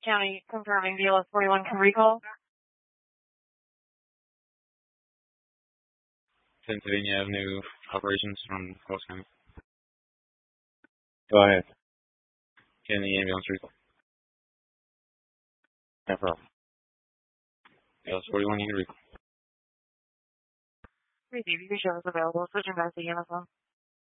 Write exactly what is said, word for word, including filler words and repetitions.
County confirming B L S forty-one can recall. Pennsylvania Avenue operations from Wells County. Go ahead. Can the ambulance recall? No problem. B L S forty-one, you can recall. Receive, your show is available. Switching back to Uniform.